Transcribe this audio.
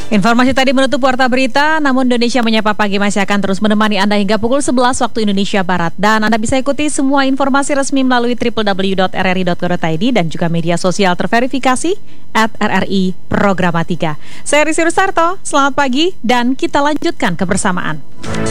Informasi tadi menutup Warta Berita, namun Indonesia Menyapa Pagi masih akan terus menemani Anda hingga pukul 11 waktu Indonesia Barat. Dan Anda bisa ikuti semua informasi resmi melalui www.rri.co.id dan juga media sosial terverifikasi @RRI Programatika. Saya Risi Rusarto, selamat pagi dan kita lanjutkan kebersamaan.